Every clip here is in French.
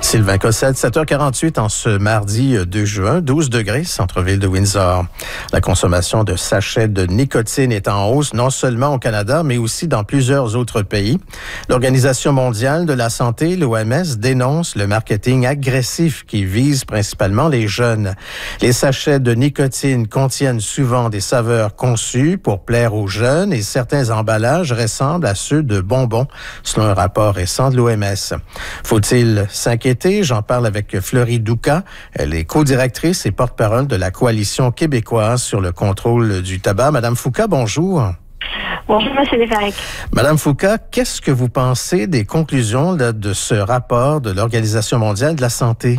Sylvain Cossette, 7h48 en ce mardi 2 juin, 12 degrés, centre-ville de Windsor. La consommation de sachets de nicotine est en hausse, non seulement au Canada, mais aussi dans plusieurs autres pays. L'Organisation mondiale de la santé, l'OMS, dénonce le marketing agressif qui vise principalement les jeunes. Les sachets de nicotine contiennent souvent des saveurs conçues pour plaire aux jeunes et certains emballages ressemblent à ceux de bonbons, selon un rapport récent de l'OMS. Faut-il s'inquiéter? J'en parle avec Fleury Douka. Elle est co-directrice et porte-parole de la Coalition québécoise sur le contrôle du tabac. Madame Foucault, bonjour. Bonjour, M. Lévesque. Madame Foucault, qu'est-ce que vous pensez des conclusions de ce rapport de l'Organisation mondiale de la santé?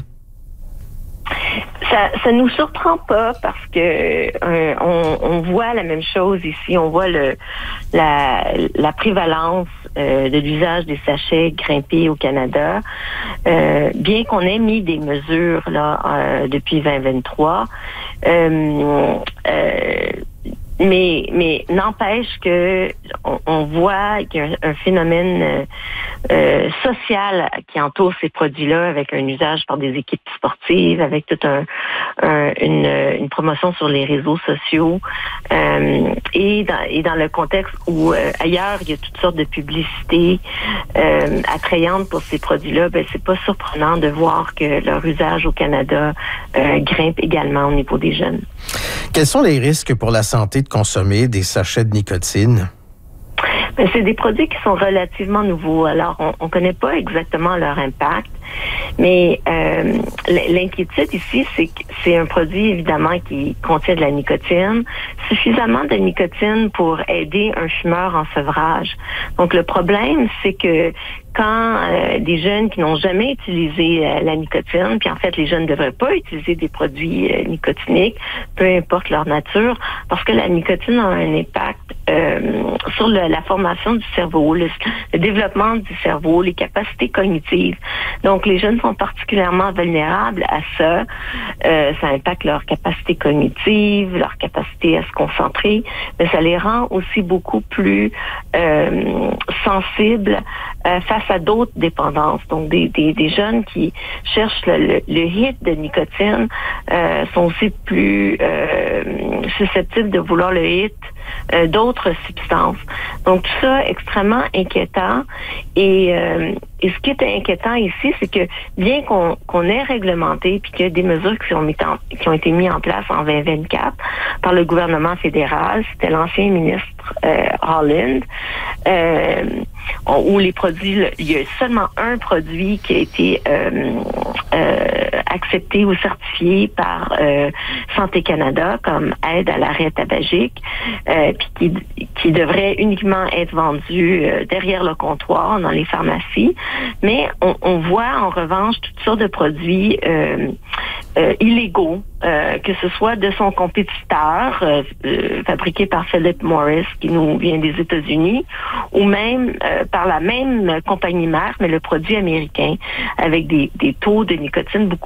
Ça nous surprend pas parce que on voit la même chose ici. On voit la prévalence de l'usage des sachets grimpés au Canada. Bien qu'on ait mis des mesures là depuis 2023, mais n'empêche que on voit qu'il y a un phénomène social qui entoure ces produits-là, avec un usage par des équipes sportives, avec toute une promotion sur les réseaux sociaux, et dans le contexte où ailleurs il y a toutes sortes de publicités attrayantes pour ces produits-là, ben c'est pas surprenant de voir que leur usage au Canada grimpe également au niveau des jeunes. Quels sont les risques pour la santé de consommer des sachets de nicotine? C'est des produits qui sont relativement nouveaux. Alors, on ne connaît pas exactement leur impact, mais l'inquiétude ici, c'est que c'est un produit, évidemment, qui contient de la nicotine, suffisamment de nicotine pour aider un fumeur en sevrage. Donc, le problème, c'est que quand des jeunes qui n'ont jamais utilisé la nicotine, puis en fait, les jeunes ne devraient pas utiliser des produits nicotiniques, peu importe leur nature, parce que la nicotine a un impact sur la formation du cerveau, le développement du cerveau, les capacités cognitives. Donc, les jeunes sont particulièrement vulnérables à ça. Ça impacte leur capacité cognitive, leur capacité à se concentrer, mais ça les rend aussi beaucoup plus sensibles face à d'autres dépendances. Donc, des jeunes qui cherchent le hit de nicotine sont aussi plus susceptibles de vouloir le hit d'autres substances. Donc, tout ça est extrêmement inquiétant. Et ce qui est inquiétant ici, c'est que bien qu'on ait réglementé puis qu'il y a des mesures qui ont été mises en place en 2024 par le gouvernement fédéral, c'était l'ancien ministre Holland, où les produits, il y a seulement un produit qui a été accepté ou certifié par Santé Canada comme aide à l'arrêt tabagique, puis qui devrait uniquement être vendu derrière le comptoir dans les pharmacies. Mais on voit en revanche toutes sortes de produits illégaux, que ce soit de son compétiteur, fabriqué par Philip Morris, qui nous vient des États-Unis, ou même par la même compagnie mère, mais le produit américain, avec des taux de nicotine beaucoup